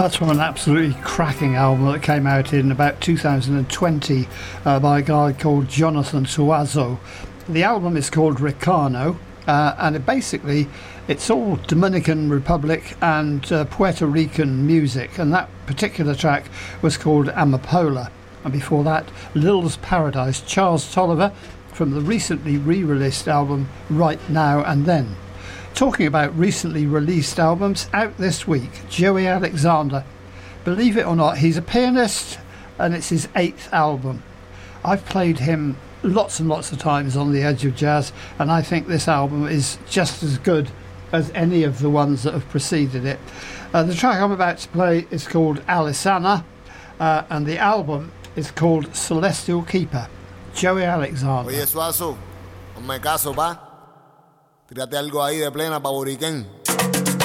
That's from an absolutely cracking album that came out in about 2020 by a guy called Jonathan Suazo. The album is called Ricano, and it's all Dominican Republic and Puerto Rican music, and that particular track was called Amapola. And before that, Lil's Paradise, Charles Tolliver, from the recently re-released album Right Now and Then. Talking about recently released albums, out this week, Joey Alexander. Believe it or not, he's a pianist and it's his 8th album. I've played him lots and lots of times on The Edge of Jazz, and I think this album is just as good as any of the ones that have preceded it. The track I'm about to play is called Alisana, and the album is called Celestial Keeper. Joey Alexander. Oye, Suazo, hazme caso, pa. Tírate algo ahí de plena pa' Boriquén.